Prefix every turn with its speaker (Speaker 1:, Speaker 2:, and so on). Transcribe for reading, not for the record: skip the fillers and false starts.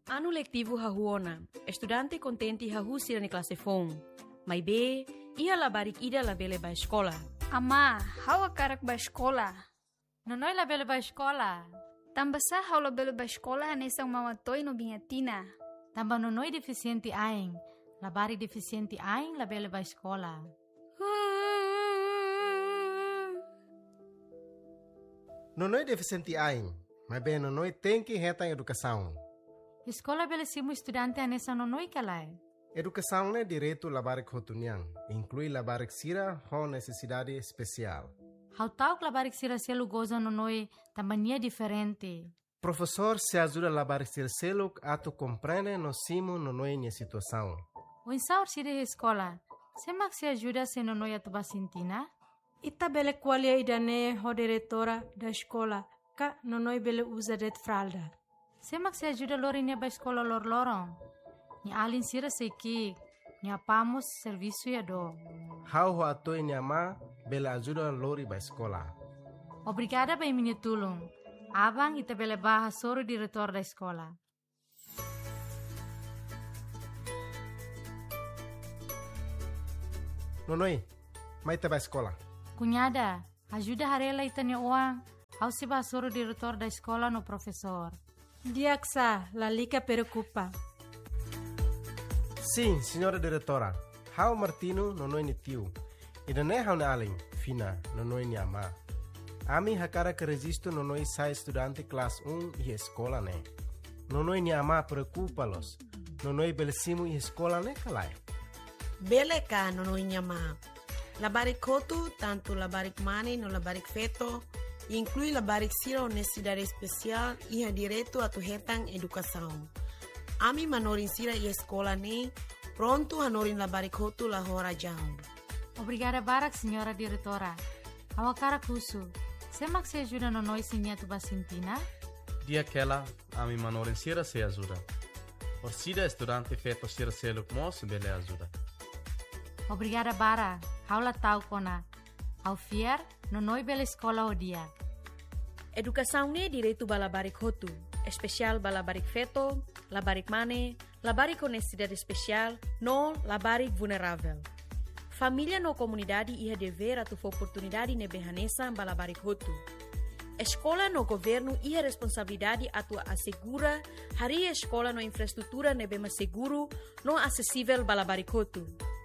Speaker 1: Ano letivo hahuona, estudante contente hahusira ni classe fon. Mai be, ia labarik ida labele ba escola.
Speaker 2: Ama, hawa karak ba escola?
Speaker 3: Nonoy labele ba escola?
Speaker 2: Tamba sa haw labele ba escola hanesang mamatoy no bingatina.
Speaker 3: Tamba nonoy deficiente aing. Labari deficiente aing labele ba escola.
Speaker 4: Nonoy deficiente aing, mas bem nonoy tem que retar educação.
Speaker 3: Escola belesimo estudante anessa nonoy kalay.
Speaker 4: Educação é direito labarik hotuniang, inclui labarik sira com necessidade especial.
Speaker 3: How tau labarik sira selu goza nonoy tambania diferente.
Speaker 4: Professor se ajuda labarik sira selu ato compreende no simo nonoy nia situação.
Speaker 3: O insaur sira escola, semak se ajuda se nonoy atubasintina?
Speaker 5: Ita bele qualia idane ho diretora da escola, ka nonoi bele usa det fralda.
Speaker 3: Semak se ajuda lori nia ba escola lor lorong. Ni alin sira seiki, ni apamos serviço ya do.
Speaker 4: How ho atoi nia ma bele ajuda lori ba escola.
Speaker 3: Obrigada ba minha tulung. Abang ita bele baha soro diretor da escola.
Speaker 4: Nonoi, mai te ba escola.
Speaker 3: Cunhada, ajuda harela itanya uang. Ao se basoro diretor da escola no professor.
Speaker 5: Diaksa, la lica preocupa.
Speaker 4: Sim, senhora diretora. How Martino nonoi ni tiu. Ida ne how na alin, fina, nonoi ni ama. Ami hakara que registro nonoi sai estudante classe 1 e escola ne. Nonoi ni ama preocupa-los. Nonoi belesimo e escola ne kalai.
Speaker 6: Bele ka nonoi ni ama. Labarik kotu, tanto labarik mani no labarik feto, inclui labarik sira honestidade especial e a direito a tu retang educação. Ami manorin sira e escola ne, pronto hanorin labarik kotu la hora jam.
Speaker 3: Obrigada barak, senhora diretora. Awakara kusu, semak se ajuda no noi sinha tu basintina?
Speaker 7: Dia aquela, ami manorin sira se ajuda. Or sida estudante feto sira se lukmos bele ajuda.
Speaker 3: Obrigada bara, haula tau kona. Ao fier, no noi bela escola o dia.
Speaker 1: Educação ne direito balabarik hotu, especial balabarik feto, labarik mane, labarik honestidade especial, no labarik vulnerável. Família no comunidade ia dever atu oportunidade ne behanesa balabarik hotu. Escola no governo ia responsabilidade atu assegura hari escola no infraestrutura ne bema seguro no acessível balabarik hotu.